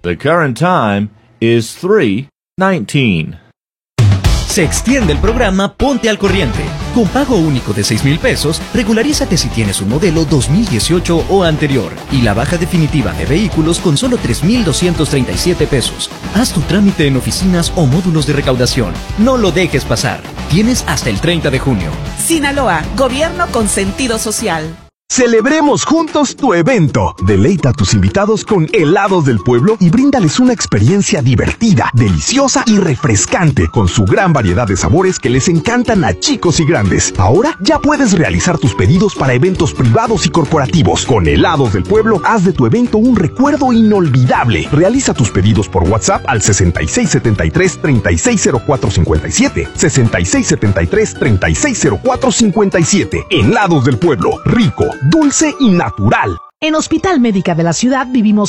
The current time is 3:19. Se extiende el programa Ponte al Corriente. Con pago único de 6,000 pesos, regularízate si tienes un modelo 2018 o anterior. Y la baja definitiva de vehículos con solo 3,237 pesos. Haz tu trámite en oficinas o módulos de recaudación. No lo dejes pasar. Tienes hasta el 30 de junio. Sinaloa, gobierno con sentido social. Celebremos juntos tu evento. Deleita a tus invitados con helados del pueblo y bríndales una experiencia divertida, deliciosa y refrescante con su gran variedad de sabores que les encantan a chicos y grandes. Ahora ya puedes realizar tus pedidos para eventos privados y corporativos. Con Helados del Pueblo, haz de tu evento un recuerdo inolvidable. Realiza tus pedidos por WhatsApp al 6673-360457. 6673-360457. Helados del Pueblo, rico, dulce y natural. En Hospital Médica de la Ciudad vivimos